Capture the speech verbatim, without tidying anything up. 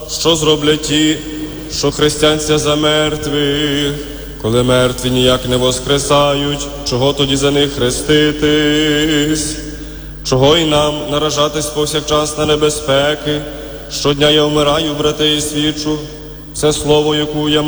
що зроблять ті, що хрестяться за мертвих, коли мертві ніяк не воскресають, чого тоді за них хреститись? Чого і нам наражатись повсякчас на небезпеки? Щодня я вмираю, брате, і свідчу, це слово, яку я